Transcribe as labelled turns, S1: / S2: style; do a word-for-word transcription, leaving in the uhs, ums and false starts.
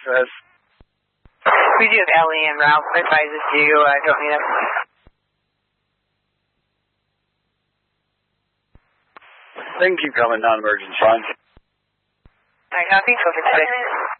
S1: access.
S2: We do have Ellie and Ralph. If I just do, I don't need a...
S1: They can keep coming, non-emergency. Fine.
S2: Alright, copy. Focus six.